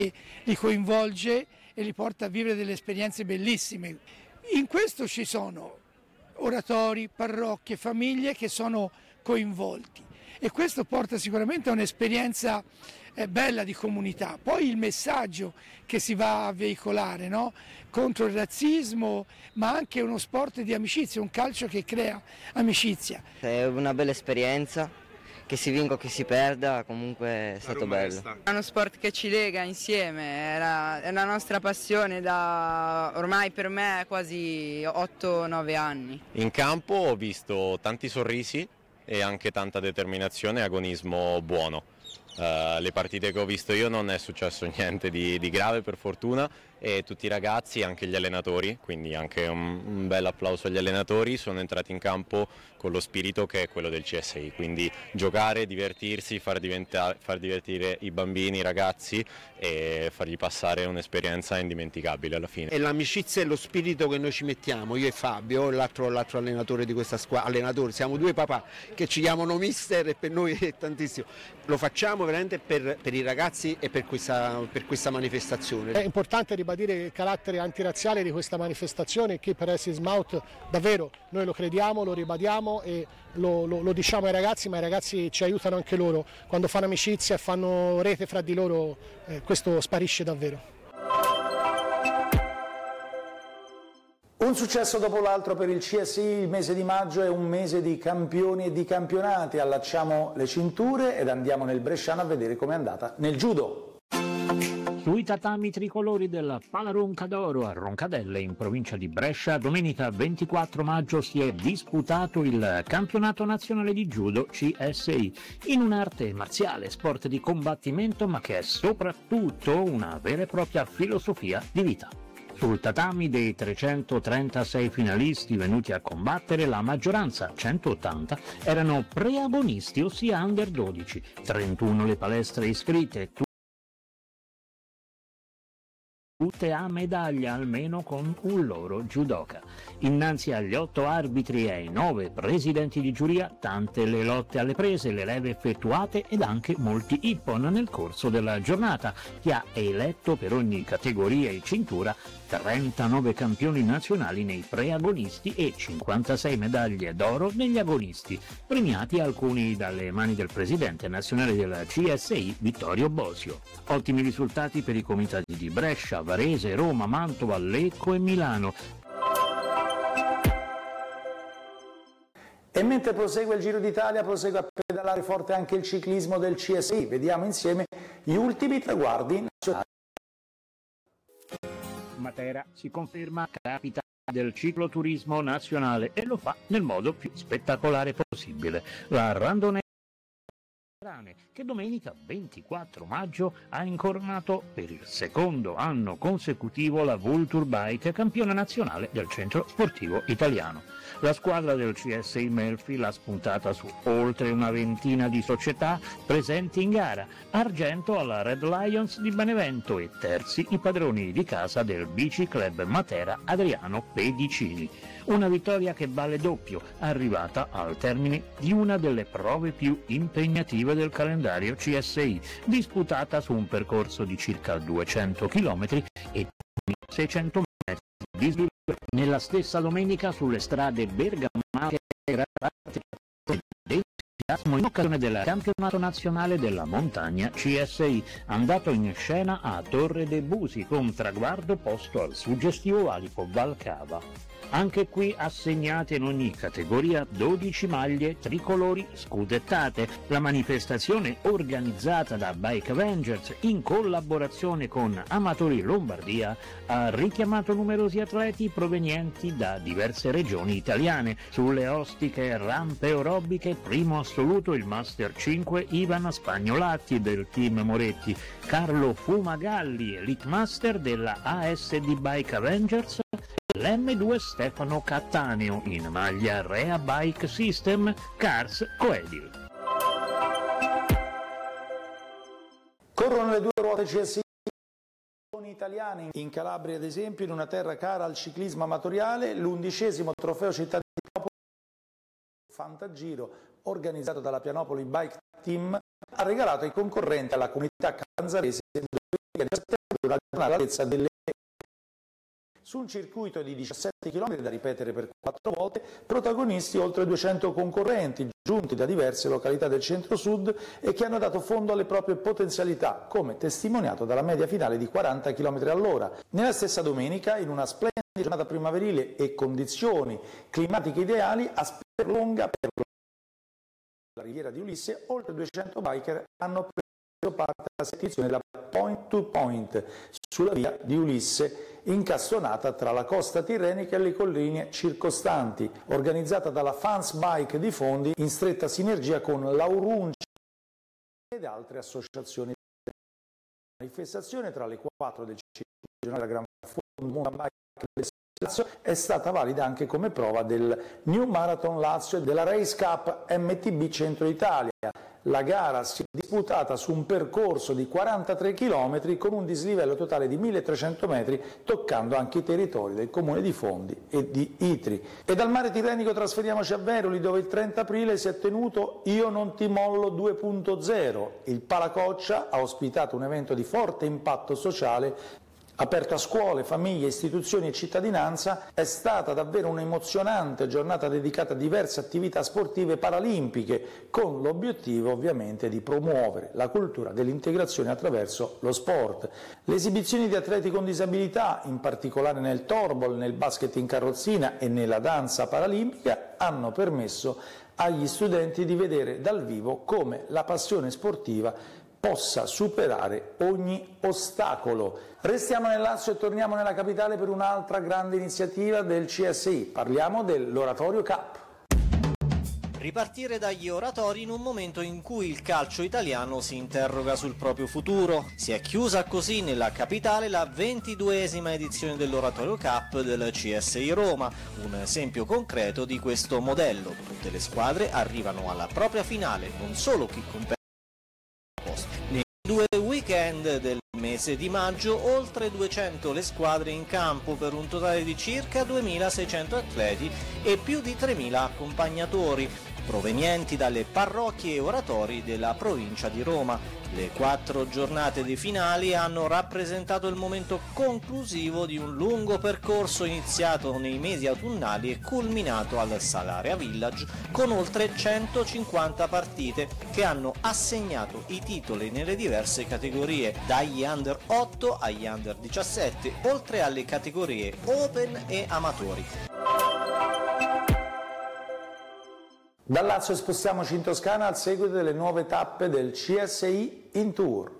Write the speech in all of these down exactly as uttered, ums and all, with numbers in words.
li coinvolge e li porta a vivere delle esperienze bellissime. In questo ci sono oratori, parrocchie, famiglie che sono coinvolti e questo porta sicuramente a un'esperienza eh, bella di comunità. Poi il messaggio che si va a veicolare, no? Contro il razzismo, ma anche uno sport di amicizia, un calcio che crea amicizia. È una bella esperienza. Che si vinca o che si perda, comunque è stato bello. È uno sport che ci lega insieme, è la, è la nostra passione da ormai per me quasi otto nove anni. In campo ho visto tanti sorrisi e anche tanta determinazione e agonismo buono. Uh, le partite che ho visto io non è successo niente di, di grave per fortuna e tutti i ragazzi, anche gli allenatori, quindi anche un, un bel applauso agli allenatori, sono entrati in campo con lo spirito che è quello del C S I, quindi giocare, divertirsi, far, far divertire i bambini, i ragazzi e fargli passare un'esperienza indimenticabile alla fine. È l'amicizia e lo spirito che noi ci mettiamo, io e Fabio, l'altro, l'altro allenatore di questa squadra, allenatori, siamo due papà che ci chiamano mister e per noi è tantissimo. Lo facciamo veramente per, per i ragazzi e per questa, per questa manifestazione. È importante ribadire il carattere antirazziale di questa manifestazione che per Keep Racism Out davvero noi lo crediamo, lo ribadiamo e lo, lo, lo diciamo ai ragazzi, ma i ragazzi ci aiutano anche loro. Quando fanno amicizia e fanno rete fra di loro eh, questo sparisce davvero. Un successo dopo l'altro per il C S I, il mese di maggio è un mese di campioni e di campionati, allacciamo le cinture ed andiamo nel bresciano a vedere com'è andata nel judo. Sui tatami tricolori del Pala Roncadoro a Roncadelle, in provincia di Brescia, domenica ventiquattro maggio si è disputato il campionato nazionale di judo C S I, in un'arte marziale, sport di combattimento, ma che è soprattutto una vera e propria filosofia di vita. Sul tatami dei trecentotrentasei finalisti venuti a combattere, la maggioranza, centottanta, erano preagonisti, ossia under dodici, trentuno le palestre iscritte, tutte a medaglia almeno con un loro judoka. Innanzi agli otto arbitri e ai nove presidenti di giuria, tante le lotte alle prese, le leve effettuate ed anche molti ippon nel corso della giornata, che ha eletto per ogni categoria e cintura trentanove campioni nazionali nei preagonisti e cinquantasei medaglie d'oro negli agonisti, premiati alcuni dalle mani del presidente nazionale del C S I Vittorio Bosio. Ottimi risultati per i comitati di Brescia, Varese, Roma, Mantova, Lecco e Milano. E mentre prosegue il Giro d'Italia, prosegue a pedalare forte anche il ciclismo del C S I. Vediamo insieme gli ultimi traguardi nazionali. Matera si conferma capitale del cicloturismo nazionale e lo fa nel modo più spettacolare possibile. La randonnée che domenica ventiquattro maggio ha incoronato per il secondo anno consecutivo la Vulture Bike campione nazionale del centro sportivo italiano. La squadra del C S I Melfi l'ha spuntata su oltre una ventina di società presenti in gara, argento alla Red Lions di Benevento e terzi i padroni di casa del Bici Club Matera Adriano Pedicini. Una vittoria che vale doppio, arrivata al termine di una delle prove più impegnative del calendario C S I, disputata su un percorso di circa duecento chilometri e seicento metri di slivello. Nella stessa domenica sulle strade bergamasche era in occasione del campionato nazionale della montagna C S I, andato in scena a Torre de' Busi con traguardo posto al suggestivo valico Valcava. Anche qui assegnate in ogni categoria dodici maglie tricolori scudettate. La manifestazione, organizzata da Bike Avengers in collaborazione con Amatori Lombardia, ha richiamato numerosi atleti provenienti da diverse regioni italiane. Sulle ostiche rampe aerobiche, primo assoluto il Master cinque Ivan Spagnolatti del team Moretti, Carlo Fumagalli, Elite Master della A S D Bike Avengers, l'M due Stefano Cattaneo in maglia Rea Bike System Cars Coedil. Corrono le due ruote C S I italiane in Calabria, ad esempio, in una terra cara al ciclismo amatoriale, l'undicesimo trofeo città di Pianopoli Fantagiro, organizzato dalla Pianopoli Bike Team, ha regalato ai concorrenti alla comunità canzarese la giornata delle su un circuito di diciassette chilometri da ripetere per quattro volte, protagonisti oltre duecento concorrenti giunti da diverse località del centro-sud e che hanno dato fondo alle proprie potenzialità, come testimoniato dalla media finale di quaranta chilometri all'ora. Nella stessa domenica, in una splendida giornata primaverile e condizioni climatiche ideali, a Sperlonga, per la riviera di Ulisse, oltre duecento biker hanno preso parte alla sezione della Point to Point sulla via di Ulisse, incastonata tra la costa tirrenica e le colline circostanti, organizzata dalla Fans Bike di Fondi in stretta sinergia con l'Aurunci ed altre associazioni. La manifestazione tra le quattro del circuito regionale della Gran Fondo Mountain Bike del Lazio è stata valida anche come prova del New Marathon Lazio e della Race Cup M T B Centro Italia. La gara si è disputata su un percorso di quarantatré chilometri con un dislivello totale di milletrecento metri, toccando anche i territori del comune di Fondi e di Itri. E dal mare tirrenico trasferiamoci a Veroli, dove il trenta aprile si è tenuto Io non ti mollo due punto zero. Il Palacoccia ha ospitato un evento di forte impatto sociale aperto a scuole, famiglie, istituzioni e cittadinanza. È stata davvero un'emozionante giornata dedicata a diverse attività sportive paralimpiche, con l'obiettivo ovviamente di promuovere la cultura dell'integrazione attraverso lo sport. Le esibizioni di atleti con disabilità, in particolare nel torbol, nel basket in carrozzina e nella danza paralimpica, hanno permesso agli studenti di vedere dal vivo come la passione sportiva possa superare ogni ostacolo. Restiamo nel Lazio e torniamo nella capitale per un'altra grande iniziativa del C S I. Parliamo dell'Oratorio Cup. Ripartire dagli oratori in un momento in cui il calcio italiano si interroga sul proprio futuro. Si è chiusa così nella capitale la ventiduesima edizione dell'Oratorio Cup del C S I Roma, un esempio concreto di questo modello. Tutte le squadre arrivano alla propria finale, non solo chi compete nei due weekend del mese di maggio, oltre duecento le squadre in campo per un totale di circa duemilaseicento atleti e più di tremila accompagnatori provenienti dalle parrocchie e oratori della provincia di Roma. Le quattro giornate dei finali hanno rappresentato il momento conclusivo di un lungo percorso iniziato nei mesi autunnali e culminato al Salaria Village con oltre centocinquanta partite che hanno assegnato i titoli nelle diverse categorie, dagli under otto agli under diciassette, oltre alle categorie Open e Amatori. Dal Lazio spostiamoci in Toscana al seguito delle nuove tappe del C S I in Tour.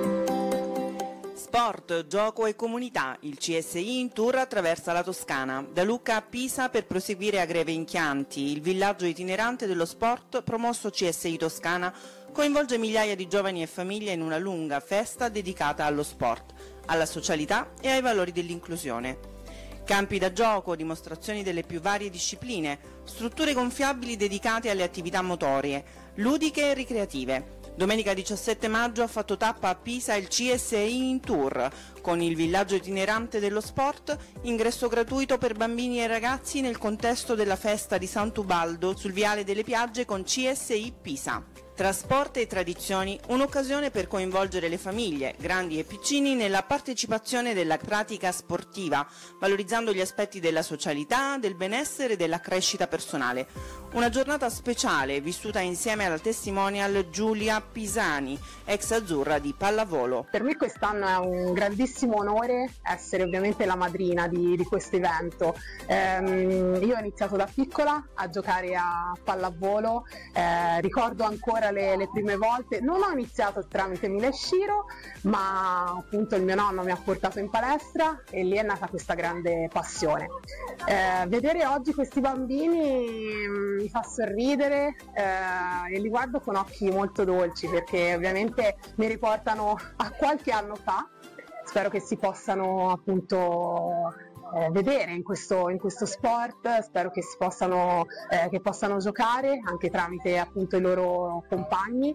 Sport, gioco e comunità. Il C S I in tour attraversa la Toscana. Da Lucca a Pisa per proseguire a Greve in Chianti. Il villaggio itinerante dello sport promosso C S I Toscana coinvolge migliaia di giovani e famiglie in una lunga festa dedicata allo sport, alla socialità e ai valori dell'inclusione. Campi da gioco, dimostrazioni delle più varie discipline, strutture gonfiabili dedicate alle attività motorie, ludiche e ricreative. Domenica diciassette maggio ha fatto tappa a Pisa il C S I in tour, con il villaggio itinerante dello sport, ingresso gratuito per bambini e ragazzi nel contesto della festa di Sant'Ubaldo sul Viale delle Piagge con C S I Pisa. Tra sport e tradizioni, un'occasione per coinvolgere le famiglie, grandi e piccini, nella partecipazione della pratica sportiva, valorizzando gli aspetti della socialità, del benessere e della crescita personale. Una giornata speciale vissuta insieme alla testimonial Giulia Pisani, ex azzurra di pallavolo. Per me quest'anno è un grandissimo onore essere ovviamente la madrina di, di questo evento. Ehm, io ho iniziato da piccola a giocare a pallavolo, eh, ricordo ancora Le, le prime volte. Non ho iniziato tramite Mile Shiro, ma appunto il mio nonno mi ha portato in palestra e lì è nata questa grande passione. Eh, vedere oggi questi bambini mi fa sorridere eh, e li guardo con occhi molto dolci, perché ovviamente mi riportano a qualche anno fa. Spero che si possano appunto Eh, vedere in questo, in questo sport, spero che si possano, eh, che possano giocare anche tramite appunto i loro compagni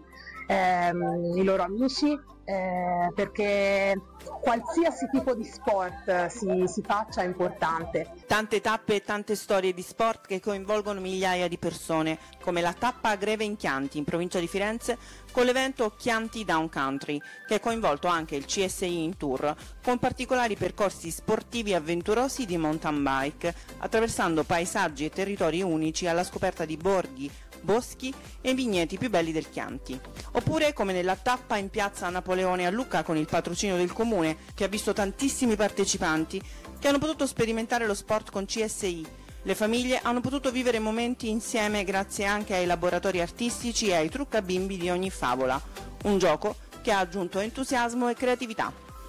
ehm, i loro amici, eh, perché qualsiasi tipo di sport si, si faccia è importante. Tante tappe e tante storie di sport che coinvolgono migliaia di persone, come la tappa a Greve in Chianti, in provincia di Firenze, con l'evento Chianti Down Country, che ha coinvolto anche il C S I in tour, con particolari percorsi sportivi e avventurosi di mountain bike, attraversando paesaggi e territori unici alla scoperta di borghi, boschi e vigneti più belli del Chianti. Oppure come nella tappa in piazza Napoleone a Lucca con il patrocinio del comune, che ha visto tantissimi partecipanti che hanno potuto sperimentare lo sport con C S I. Le famiglie hanno potuto vivere momenti insieme grazie anche ai laboratori artistici e ai truccabimbi di ogni favola, un gioco che ha aggiunto entusiasmo e creatività.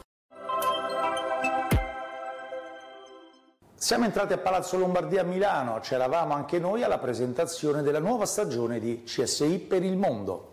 Siamo entrati a Palazzo Lombardia a Milano, c'eravamo anche noi alla presentazione della nuova stagione di C S I per il mondo.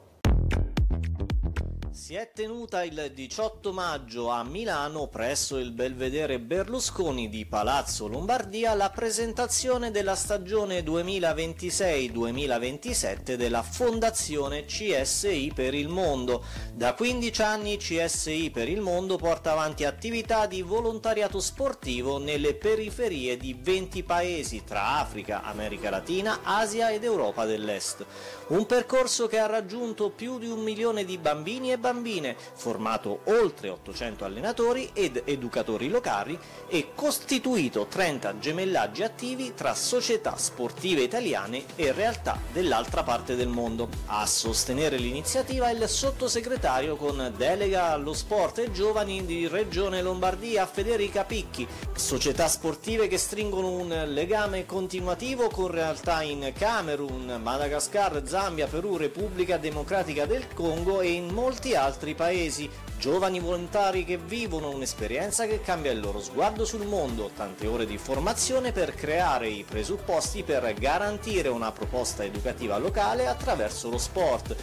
Si è tenuta il diciotto maggio a Milano, presso il Belvedere Berlusconi di Palazzo Lombardia, la presentazione della stagione duemilaventisei duemilaventisette della Fondazione C S I per il Mondo. Da quindici anni C S I per il Mondo porta avanti attività di volontariato sportivo nelle periferie di venti paesi tra Africa, America Latina, Asia ed Europa dell'Est. Un percorso che ha raggiunto più di un milione di bambini e bambine, formato oltre ottocento allenatori ed educatori locali e costituito trenta gemellaggi attivi tra società sportive italiane e realtà dell'altra parte del mondo. A sostenere l'iniziativa il sottosegretario con delega allo sport e giovani di Regione Lombardia Federica Picchi, società sportive che stringono un legame continuativo con realtà in Camerun, Madagascar, Zambia, Perù, Repubblica Democratica del Congo e in molti altri paesi. Giovani volontari che vivono un'esperienza che cambia il loro sguardo sul mondo, tante ore di formazione per creare i presupposti per garantire una proposta educativa locale attraverso lo sport.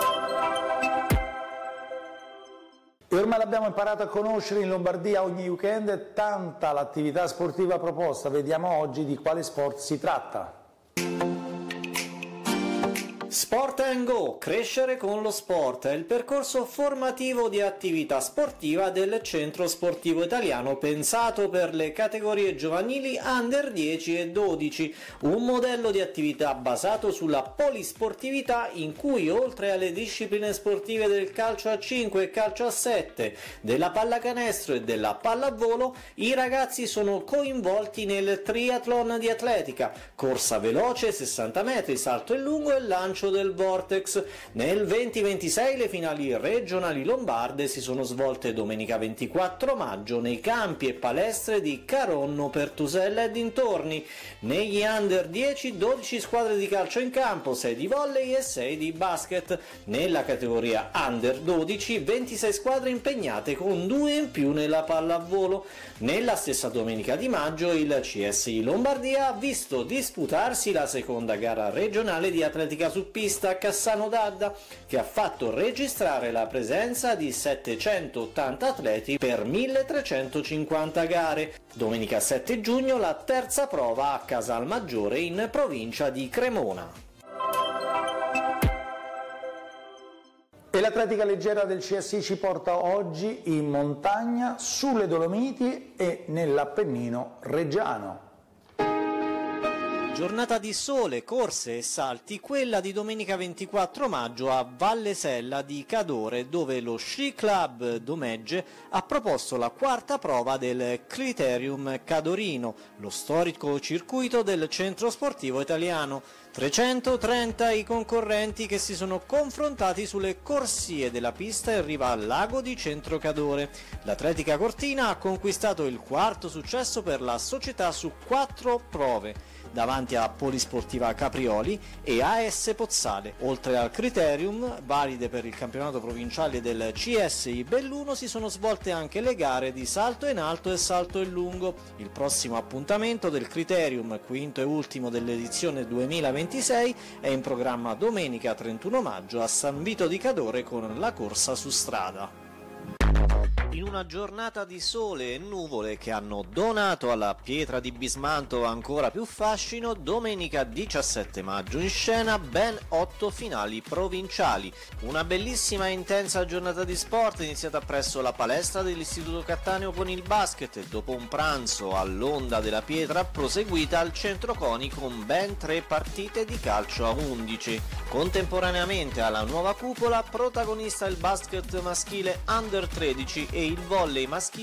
E ormai l'abbiamo imparato a conoscere, in Lombardia ogni weekend è tanta l'attività sportiva proposta. Vediamo oggi di quale sport si tratta. Sport and Go, crescere con lo sport, è il percorso formativo di attività sportiva del Centro Sportivo Italiano pensato per le categorie giovanili under dieci e dodici, un modello di attività basato sulla polisportività in cui oltre alle discipline sportive del calcio a cinque e calcio a sette, della pallacanestro e della pallavolo, i ragazzi sono coinvolti nel triathlon di atletica, corsa veloce, sessanta metri, salto in lungo e lancio del vortex. Nel duemilaventisei le finali regionali lombarde si sono svolte domenica ventiquattro maggio nei campi e palestre di Caronno, Pertusella e dintorni. Negli under dieci dodici squadre di calcio in campo, sei di volley e sei di basket. Nella categoria under dodici ventisei squadre impegnate con due in più nella pallavolo. Nella stessa domenica di maggio il C S I Lombardia ha visto disputarsi la seconda gara regionale di atletica su pista a Cassano d'Adda, che ha fatto registrare la presenza di settecentottanta atleti per milletrecentocinquanta gare. Domenica sette giugno la terza prova a Casalmaggiore in provincia di Cremona. E l'atletica leggera del C S I ci porta oggi in montagna, sulle Dolomiti e nell'Appennino reggiano. Giornata di sole, corse e salti, quella di domenica ventiquattro maggio a Vallesella di Cadore, dove lo Sci Club Domegge ha proposto la quarta prova del Criterium Cadorino, lo storico circuito del Centro Sportivo Italiano. trecentotrenta i concorrenti che si sono confrontati sulle corsie della pista in riva al lago di Centro Cadore. L'atletica cortina ha conquistato il quarto successo per la società su quattro prove, davanti a Polisportiva Caprioli e A S Pozzale. Oltre al Criterium, valide per il campionato provinciale del C S I Belluno, si sono svolte anche le gare di salto in alto e salto in lungo. Il prossimo appuntamento del Criterium, quinto e ultimo dell'edizione duemilaventisei, è in programma domenica trentuno maggio a San Vito di Cadore con la corsa su strada. In una giornata di sole e nuvole che hanno donato alla pietra di Bismanto ancora più fascino, domenica diciassette maggio in scena ben otto finali provinciali. Una bellissima e intensa giornata di sport iniziata presso la palestra dell'Istituto Cattaneo con il basket e dopo un pranzo all'Onda della Pietra proseguita al Centro Coni con ben tre partite di calcio a undici. Contemporaneamente alla nuova cupola protagonista il basket maschile under tredici e il volley maschile